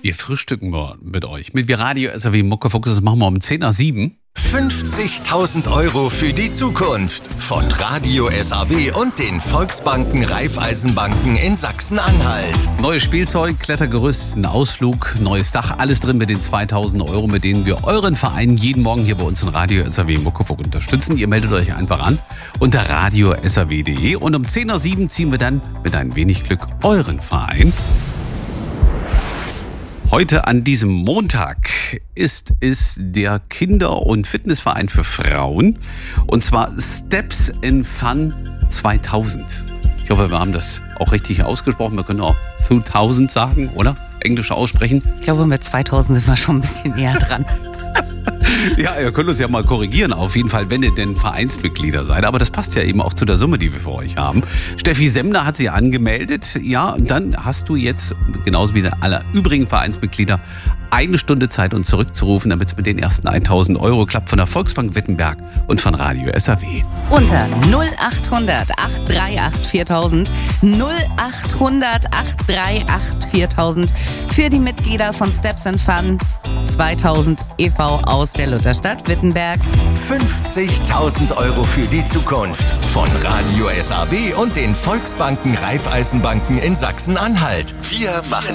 Wir frühstücken mit euch. Mit Radio SAW Muckefuchs, das machen wir um 10 nach 7. 50.000 € für die Zukunft von Radio SAW und den Volksbanken Raiffeisenbanken in Sachsen-Anhalt. Neues Spielzeug, Klettergerüst, ein Ausflug, neues Dach, alles drin mit den 2.000 €, mit denen wir euren Verein jeden Morgen hier bei uns in Radio SAW Muckefuchs unterstützen. Ihr meldet euch einfach an unter radiosaw.de und um 10 nach 7 ziehen wir dann mit ein wenig Glück euren Verein. Heute an diesem Montag ist es der Kinder- und Fitnessverein für Frauen, und zwar Steps in Fun 2000. Ich hoffe, wir haben das auch richtig ausgesprochen. Wir können auch 2000 sagen, oder? Englisch aussprechen. Ich glaube, mit 2000 sind wir schon ein bisschen näher dran. Ja, ihr könnt uns ja mal korrigieren, auf jeden Fall, wenn ihr denn Vereinsmitglieder seid. Aber das passt ja eben auch zu der Summe, die wir für euch haben. Steffi Semmler hat sich angemeldet. Ja, und dann hast du jetzt, genauso wie alle übrigen Vereinsmitglieder, 1 Stunde Zeit, uns zurückzurufen, damit es mit den ersten 1.000 € klappt von der Volksbank Wittenberg und von Radio SAW. Unter 0800 838 4000, 0800 838 4000 für die Mitglieder von Steps in Fun 2000 e.V. aus der Lutherstadt Wittenberg. 50.000 € für die Zukunft von Radio SAW und den Volksbanken Raiffeisenbanken in Sachsen-Anhalt. Wir machen